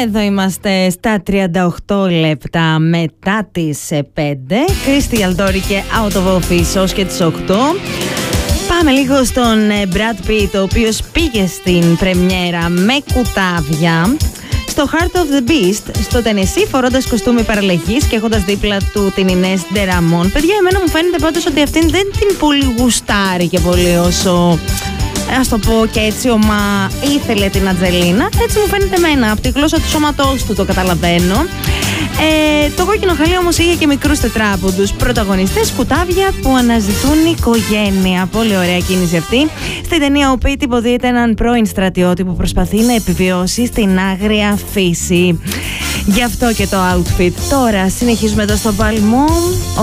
Εδώ είμαστε στα 38 λεπτά μετά τις 5. Κρίστη Αλτόρη και Out of Office ως και τις 8. Πάμε λίγο στον Brad Pitt, ο οποίος πήγε στην πρεμιέρα με κουτάβια στο Heart of the Beast στο Τενεσί, φορώντας κοστούμι παραλλαγής και έχοντας δίπλα του την Inés de Ramon. Παιδιά, εμένα μου φαίνεται πάντως ότι αυτήν δεν την πολύ γουστάρει και πολύ όσο, ας το πω και έτσι, ήθελε την Ατζελίνα. Έτσι μου φαίνεται εμένα, από τη γλώσσα του σώματός του το καταλαβαίνω. Το κόκκινο χαλί όμως είχε και μικρούς τετράποντους πρωταγωνιστές, κουτάβια που αναζητούν οικογένεια. Πολύ ωραία κίνηση αυτή. Στην ταινία ο Πιτ υποδίεται έναν πρώην στρατιώτη που προσπαθεί να επιβιώσει στην άγρια φύση. Γι' αυτό και το outfit. Τώρα συνεχίζουμε εδώ στο Balmain.